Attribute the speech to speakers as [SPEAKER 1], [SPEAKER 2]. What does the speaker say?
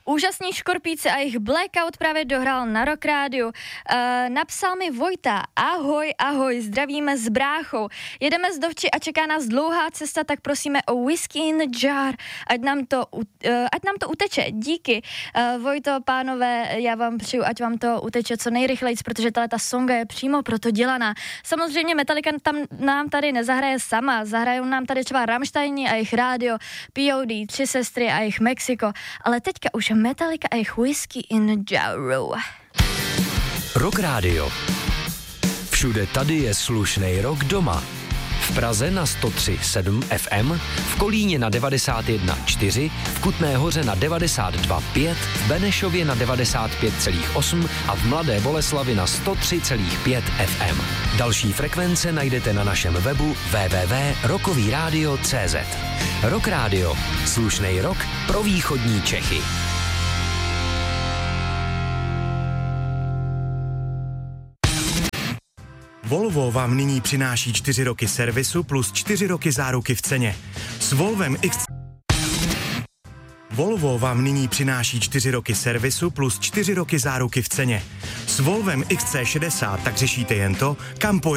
[SPEAKER 1] Úžasní Škorpíci a jejich Blackout právě dohrál na Rock Rádiu. Napsal mi Vojta, ahoj, zdravíme s bráchou. Jedeme z Dovči a čeká nás dlouhá cesta, tak prosíme o Whiskey in the Jar, ať nám to uteče. Díky. Vojto, pánové, já vám přeju, ať vám to uteče co nejrychleji, protože ta songa je přímo proto dělaná. Samozřejmě Metallica nám tady nezahraje sama, zahrajou nám tady třeba Rammsteini a jejich rádio, POD, Tři sestry a jejich Mexiko, ale teďka už Metallica a jejich Whiskey in a Jar.
[SPEAKER 2] Rock Radio. Všude tady je slušnej rock doma. V Praze na 103,7 FM, v Kolíně na 91,4, v Kutné Hoře na 92,5, v Benešově na 95,8 a v Mladé Boleslavi na 103,5 FM. Další frekvence najdete na našem webu www.rockovyradio.cz. Rock Radio. Slušnej rock pro východní Čechy.
[SPEAKER 3] Volvo vám nyní přináší 4 roky servisu plus 4 roky záruky v ceně. S Volvem X... Volvo vám nyní přináší 4 roky servisu plus 4 roky záruky v ceně. S Volvem XC60 tak řešíte jen to, kam